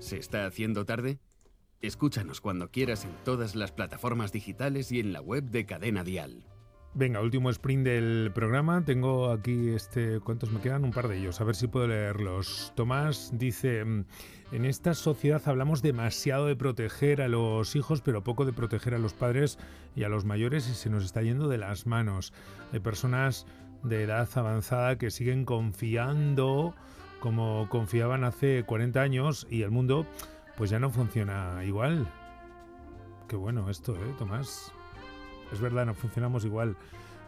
¿Se está haciendo tarde? Escúchanos cuando quieras en todas las plataformas digitales y en la web de Cadena Dial. Venga, último sprint del programa. Tengo aquí ¿cuántos me quedan? Un par de ellos, a ver si puedo leerlos. Tomás dice: en esta sociedad hablamos demasiado de proteger a los hijos, pero poco de proteger a los padres y a los mayores, y se nos está yendo de las manos. Hay personas de edad avanzada que siguen confiando como confiaban hace 40 años y el mundo pues ya no funciona igual. Qué bueno esto, Tomás. Es verdad, no funcionamos igual.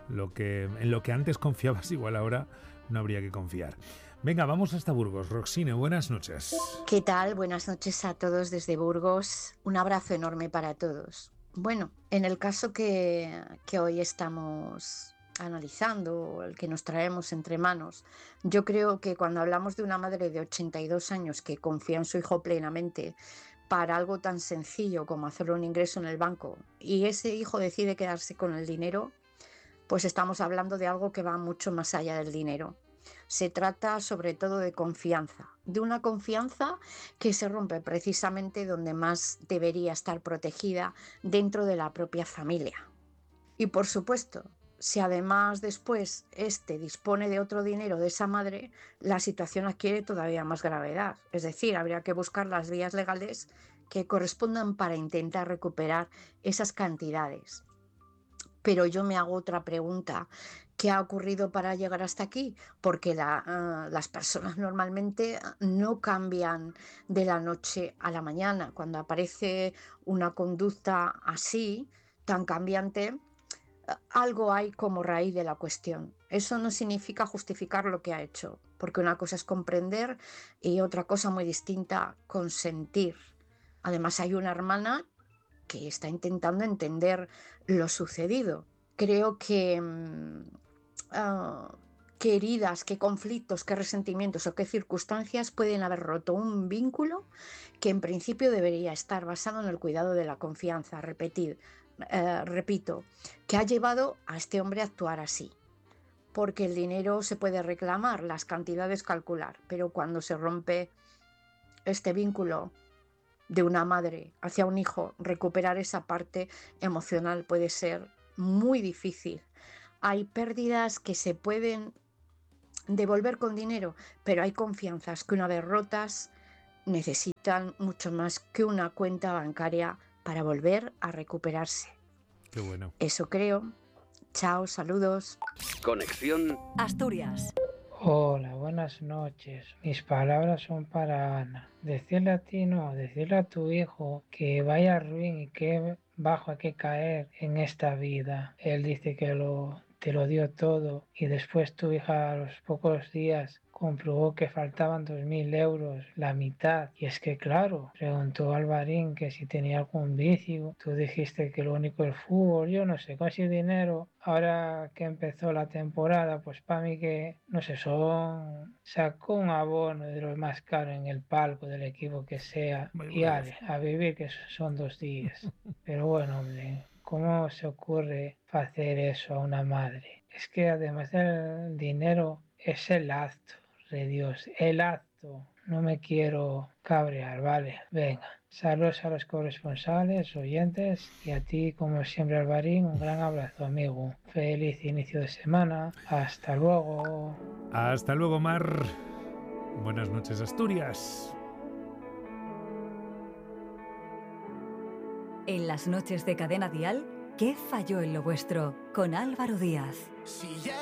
En lo que antes confiabas, igual ahora no habría que confiar. Venga, vamos hasta Burgos. Roxine, buenas noches. ¿Qué tal? Buenas noches a todos desde Burgos. Un abrazo enorme para todos. Bueno, en el caso que hoy estamos analizando, el que nos traemos entre manos, yo creo que cuando hablamos de una madre de 82 años que confía en su hijo plenamente, para algo tan sencillo como hacer un ingreso en el banco y ese hijo decide quedarse con el dinero, pues estamos hablando de algo que va mucho más allá del dinero. Se trata sobre todo de confianza, de una confianza que se rompe precisamente donde más debería estar protegida, dentro de la propia familia. Y por supuesto, si además después dispone de otro dinero de esa madre, la situación adquiere todavía más gravedad. Es decir, habría que buscar las vías legales que correspondan para intentar recuperar esas cantidades. Pero yo me hago otra pregunta. ¿Qué ha ocurrido para llegar hasta aquí? Porque las personas normalmente no cambian de la noche a la mañana. Cuando aparece una conducta así, tan cambiante, algo hay como raíz de la cuestión. Eso no significa justificar lo que ha hecho, porque una cosa es comprender y otra cosa muy distinta, consentir. Además, hay una hermana que está intentando entender lo sucedido. Creo que qué heridas, qué conflictos, qué resentimientos o qué circunstancias pueden haber roto un vínculo que en principio debería estar basado en el cuidado de la confianza. Repito, que ha llevado a este hombre a actuar así. Porque el dinero se puede reclamar, las cantidades calcular, pero cuando se rompe este vínculo de una madre hacia un hijo, recuperar esa parte emocional puede ser muy difícil. Hay pérdidas que se pueden devolver con dinero, pero hay confianzas que una vez rotas necesitan mucho más que una cuenta bancaria para volver a recuperarse. Qué bueno. Eso creo. Chao, saludos. Conexión Asturias. Hola, buenas noches. Mis palabras son para Ana. Decirle a ti no, decirle a tu hijo que vaya ruin y que bajo hay que caer en esta vida. Él dice que te lo dio todo y después tu hija a los pocos días comprobó que faltaban 2.000 euros, la mitad. Y es que claro, preguntó Alvarín que si tenía algún vicio. Tú dijiste que lo único es el fútbol, yo no sé, casi dinero. Ahora que empezó la temporada, pues para mí que, no sé, sacó un abono de los más caros en el palco del equipo que sea. Y a vivir, que son 2 días. Pero bueno, hombre, ¿cómo se ocurre hacer eso a una madre? Es que además del dinero es el acto, de Dios, el acto. No me quiero cabrear, vale. Venga, saludos a los corresponsales, oyentes y a ti, como siempre, Alvarín, un gran abrazo, amigo. Feliz inicio de semana. Hasta luego. Hasta luego, Mar. Buenas noches, Asturias. En las noches de Cadena Dial, ¿qué falló en lo vuestro? Con Álvaro Díaz.